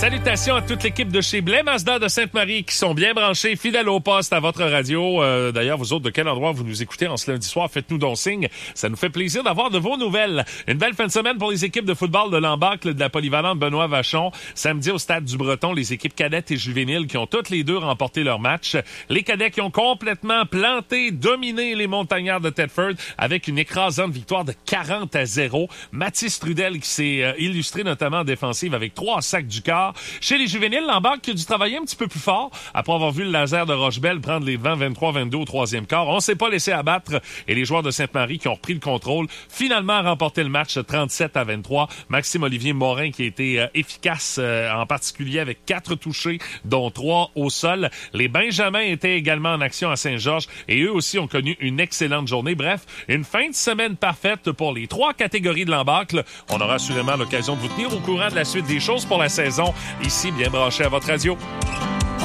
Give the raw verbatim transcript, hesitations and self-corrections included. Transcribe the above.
Salutations à toute l'équipe de chez Blais Mazda de Sainte-Marie qui sont bien branchés, fidèles au poste à votre radio. Euh, d'ailleurs, vous autres, de quel endroit vous nous écoutez en ce lundi soir, faites-nous donc signe. Ça nous fait plaisir d'avoir de vos nouvelles. Une belle fin de semaine pour les équipes de football de l'Embarque de la polyvalente Benoît Vachon. Samedi au Stade du Breton, les équipes cadettes et juvéniles qui ont toutes les deux remporté leur match. Les cadets qui ont complètement planté, dominé les montagnards de Thetford avec une écrasante victoire de quarante à zéro. Mathis Trudel qui s'est euh, illustré notamment en défensive avec trois sacs du quart. Chez les juvéniles, l'Embarque qui a dû travailler un petit peu plus fort après avoir vu le laser de Rochebelle prendre les devants vingt-trois vingt-deux au troisième quart. On s'est pas laissé abattre et les joueurs de Sainte-Marie qui ont repris le contrôle, finalement remporté le match trente-sept à vingt-trois. Maxime-Olivier Morin qui a été euh, efficace, euh, en particulier avec quatre touchés, dont trois au sol. Les Benjamins étaient également en action à Saint-Georges et eux aussi ont connu une excellente journée. Bref, une fin de semaine parfaite pour les trois catégories de l'Embarque. On aura assurément l'occasion de vous tenir au courant de la suite des choses pour la saison, ici bien branché à votre radio.